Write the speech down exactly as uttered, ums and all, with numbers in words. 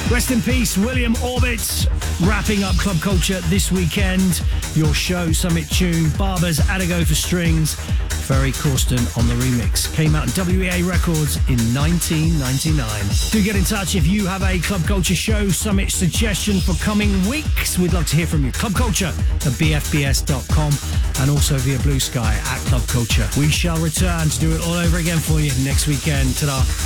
Rest in peace, William Orbit. Wrapping up Club Culture this weekend. Your show, Summit Tune, Barbers, Adigo for strings. Ferry Corsten on the remix. Came out in W E A Records in nineteen ninety-nine. Do get in touch if you have a Club Culture show Summit suggestion for coming weeks. We'd love to hear from you. Club Culture at b f b s dot com and also via Blue Sky at Club Culture. We shall return to do it all over again for you next weekend. Ta-da.